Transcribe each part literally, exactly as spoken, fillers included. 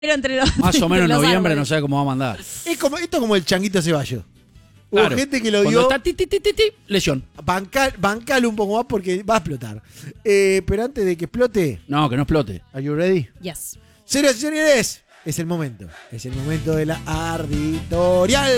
Pero entre los, Más o menos en noviembre árboles. no sabe cómo va a mandar. Es como, esto es como el Changuito Ceballos. Hubo Claro. gente que lo Cuando vio. está ti, ti, ti, ti, ti, lesión. Bancal, bancalo un poco más porque va a explotar. Eh, pero antes de que explote, No, que no explote. ¿are you ready? Yes. Señoras y señores, es el momento. Es el momento de la Arditorial.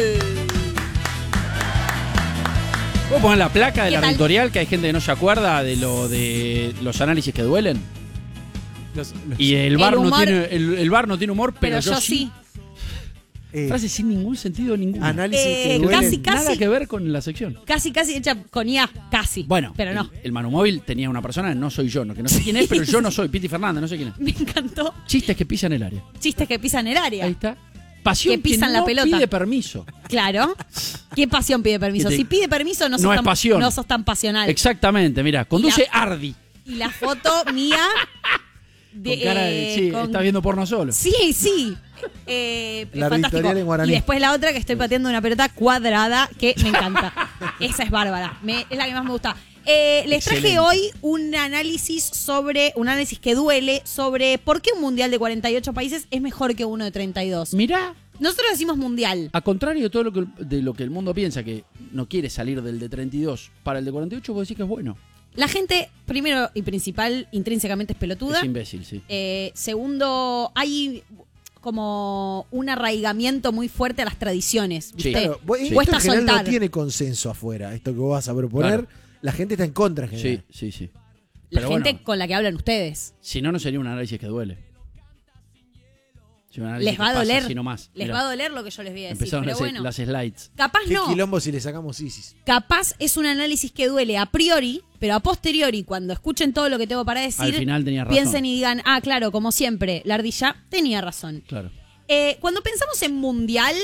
¿Puedo poner la placa de ¿Qué la tal? editorial? Que hay gente que no se acuerda de lo de los análisis que duelen. Los- los- Y el El bar, no humor- tiene, el, el bar no tiene humor, pero, Pero yo sí. eh, Frase sin ningún sentido ninguno. análisis Eh, que duelen. casi, casi. Nada que ver con la sección. Casi, casi hecha con I A. Casi. Bueno, Pero no. el, el Manu Móvil tenía una persona, no soy yo, no, que no sé quién es, pero yo no soy Piti Fernández, no sé quién es. Me encantó. Chistes que pisan el área. Chistes que pisan el área. Ahí está. Pasión Que pisan no la pelota. pide permiso. Claro. ¿Qué pasión pide permiso? Que te- Si pide permiso, no sos, No es tan, pasión. no sos tan pasional. Exactamente, mira, conduce la- Ardi. Y la foto mía. De, Con cara de, eh, sí, con- estás viendo porno solo. Sí, sí. Eh, La fantástico. editorial en guaraní. Y después la otra que estoy pateando una pelota cuadrada que me encanta. Esa es bárbara. Me- es la que más me gusta. Eh, les traje Excelente. hoy un análisis sobre, un análisis que duele sobre por qué un mundial de cuarenta y ocho países es mejor que uno de treinta y dos. Mirá, Nosotros decimos mundial. a contrario de todo lo que, de lo que el mundo piensa, que no quiere salir del de treinta y dos para el de cuarenta y ocho, vos decís que es bueno. La gente, primero y principal, intrínsecamente es pelotuda. Es imbécil, sí. Eh, segundo, hay como un arraigamiento muy fuerte a las tradiciones. Sí. ¿viste? Claro, vos- Sí. esto Cuesta en general soltar. no tiene consenso afuera. Esto que vos vas a proponer, Claro. la gente está en contra en Sí, general. sí, sí. La Pero gente bueno, con la que hablan ustedes. si no, no sería un análisis que duele. Sería un análisis Les va que a pasa doler. así nomás. Les Mirá, va a doler lo que yo les voy a decir. empezaron Pero las, bueno, las slides. capaz Qué no. quilombo si le sacamos ISIS. Capaz es un análisis que duele a priori, pero a posteriori, cuando escuchen todo lo que tengo para decir, Al final tenías razón. piensen y digan, ah, claro, como siempre, la ardilla tenía razón. Claro. Eh, cuando pensamos en mundial,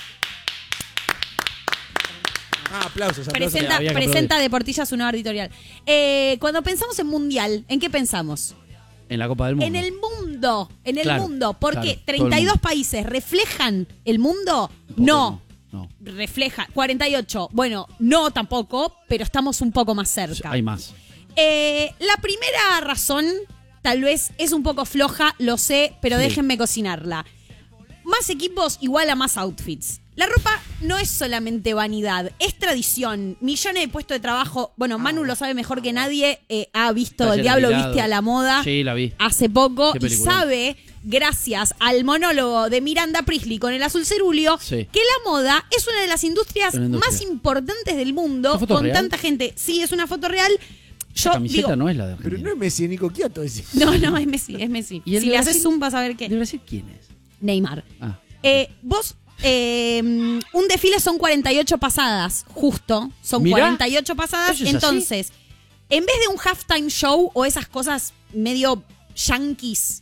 Ah, aplausos, aplausos. presenta, había que presenta aplaudir. de Portilla su nueva editorial. Eh, cuando pensamos en mundial, ¿en qué pensamos? En la Copa del Mundo. En el mundo, en el Claro, mundo. Porque claro, todo el treinta y dos mundo. países reflejan el mundo. Tampoco, No. No. Refleja. cuarenta y ocho. Bueno, no tampoco, pero estamos un poco más cerca. Hay más. Eh, la primera razón, tal vez es un poco floja, lo sé, pero Sí. déjenme cocinarla. Más equipos igual a más outfits. La ropa no es solamente vanidad, es tradición. Millones de puestos de trabajo. Bueno, Manu lo sabe mejor que nadie. eh, ha visto Taller El Diablo Alquilado. Viste a la Moda Sí, la vi. hace poco Qué y película. sabe, gracias al monólogo de Miranda Priestley con el azul cerúleo, Sí. que la moda es una de las industrias Una industria. más importantes del mundo. ¿Esta foto Con real? tanta gente. Sí, es una foto real. Yo La camiseta digo, no es la de Pero Argentina. no es Messi, Nico Quiato ese. no, no, es Messi, es Messi. ¿Y el Si de le haces Brasil? zoom vas a ver que ¿De Brasil quién es? Neymar. Ah. Eh, vos, eh, un desfile son cuarenta y ocho pasadas, justo. Son Mirá, cuarenta y ocho pasadas. ¿eso es Entonces, en vez de un halftime show o esas cosas medio yankees,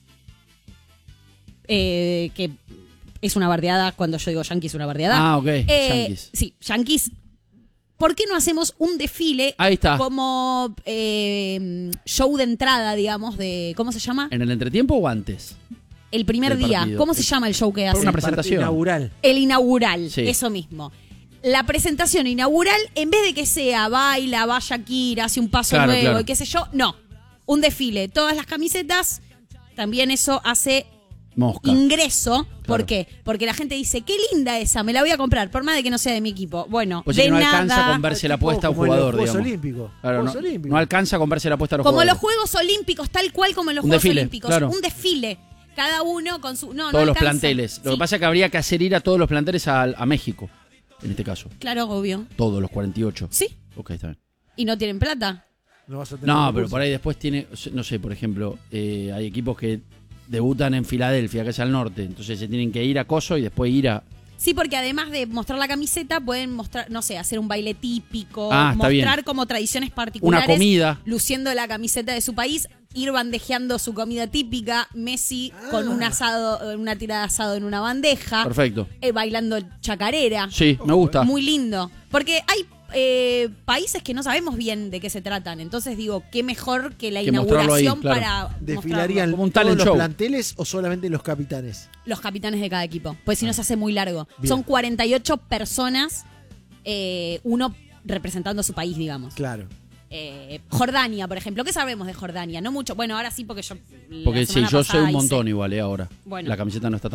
eh, que es una bardeada, cuando yo digo yankees, una bardeada. Ah, ok. Eh, Yankees. Sí, yankees. ¿Por qué no hacemos un desfile Ahí está. como eh, show de entrada, digamos, de. ¿Cómo se llama? ¿En el entretiempo o antes? El primer del día. partido. ¿Cómo se llama el show que Por hacen? una El partido presentación. inaugural. El inaugural, Sí. eso mismo. La presentación inaugural, en vez de que sea baila, va Shakira, hace un paso Claro, nuevo claro. y qué sé yo, no. Un desfile, todas las camisetas, también eso hace Mosca. ingreso. ¿Por Claro. qué? Porque la gente dice, qué linda esa, me la voy a comprar, por más de que no sea de mi equipo. Bueno, Pues de que no nada. alcanza con verse la apuesta a un Como en los jugador, Juegos digamos. Olímpicos. Claro, no, Juegos Olímpicos. no alcanza con verse la apuesta a los Como jugadores. los Juegos Olímpicos, tal cual como en los Un Juegos desfile, Olímpicos. claro. Un desfile. Cada uno con su. No, no Todos los alcanza. planteles. Lo Sí, que pasa es que habría que hacer ir a todos los planteles a, a México, en este caso. Claro, obvio. Todos los cuarenta y ocho. Sí. Ok, está bien. Y no tienen plata. No, vas a tener No, recursos. pero por ahí después tiene, no sé, por ejemplo, eh, hay equipos que debutan en Filadelfia, que es al norte, entonces se tienen que ir a Coso y después ir a... Sí, porque además de mostrar la camiseta, pueden mostrar, no sé, hacer un baile típico, Ah, está mostrar bien. como tradiciones particulares. Una comida. Luciendo la camiseta de su país, ir bandejeando su comida típica, Messi con un asado, una tirada de asado en una bandeja, Perfecto. eh, bailando chacarera. Sí, me gusta. Muy lindo. Porque hay eh, países que no sabemos bien de qué se tratan. Entonces digo, qué mejor que la Que mostrarlo ahí, inauguración claro. para ¿Desfilarían Como un todos talent los show. planteles o solamente los capitanes? los capitanes de cada equipo. Pues si no se hace muy largo. Bien. Son cuarenta y ocho personas, eh, uno representando a su país, digamos. Claro. Eh, Jordania, por ejemplo. ¿Qué sabemos de Jordania? No mucho. Bueno, ahora sí, porque yo. la Porque sí, semana yo sé pasada un montón hice- igual, eh, ahora. Bueno. La camiseta no está tan